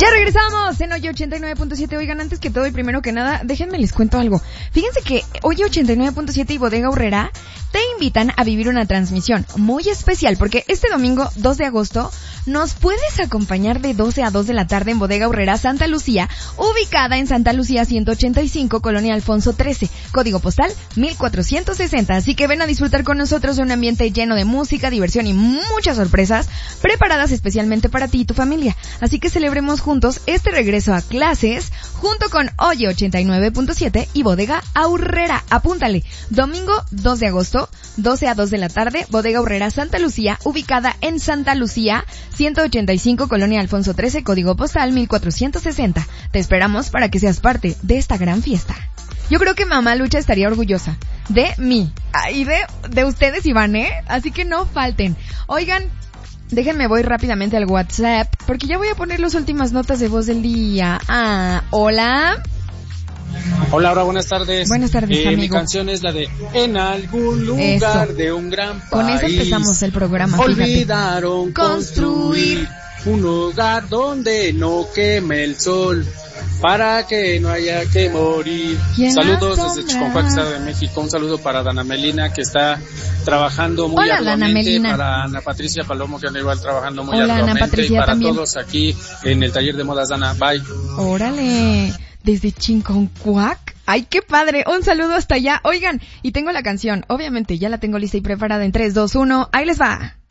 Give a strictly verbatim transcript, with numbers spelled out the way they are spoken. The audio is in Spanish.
Ya regresamos en Oye ochenta y nueve punto siete. Oigan, antes que todo y primero que nada, déjenme les cuento algo. Fíjense que Oye ochenta y nueve punto siete y Bodega Aurrera te invitan a vivir una transmisión muy especial, porque este domingo dos de agosto nos puedes acompañar de doce a dos de la tarde en Bodega Aurrera Santa Lucía, ubicada en Santa Lucía ciento ochenta y cinco, Colonia Alfonso trece, código postal mil cuatrocientos sesenta. Así que ven a disfrutar con nosotros de un ambiente lleno de música, diversión y muchas sorpresas preparadas especialmente para ti y tu familia. Así que celebremos juntos este regreso a clases junto con Oye ochenta y nueve punto siete y Bodega Aurrera. Apúntale, domingo dos de agosto, doce a dos de la tarde, Bodega Aurrera Santa Lucía, ubicada en Santa Lucía ciento ochenta y cinco, Colonia Alfonso trece, código postal mil cuatrocientos sesenta. Te esperamos para que seas parte de esta gran fiesta. Yo creo que Mamá Lucha estaría orgullosa de mí y de, de ustedes, Iván, ¿eh? Así que no falten. Oigan, déjenme voy rápidamente al WhatsApp, porque ya voy a poner las últimas notas de voz del día. Ah, hola. Hola, Laura, buenas tardes. Buenas tardes, eh, amigo. Mi canción es la de En algún lugar eso. De un gran país. Con eso empezamos el programa. Olvidaron fíjate. construir un hogar donde no queme el sol, para que no haya que morir. Saludos desde Chiconcuac, Estado de México. Un saludo para Dana Melina, que está trabajando muy Hola, arduamente. Para Ana Patricia Palomo, que anda igual trabajando muy Hola, arduamente. Ana Patricia, y para también. todos aquí en el taller de modas Dana. Bye. Órale, desde Chiconcuac. Ay, qué padre. Un saludo hasta allá. Oigan, y tengo la canción. Obviamente ya la tengo lista y preparada en tres, dos, uno. Ahí les va.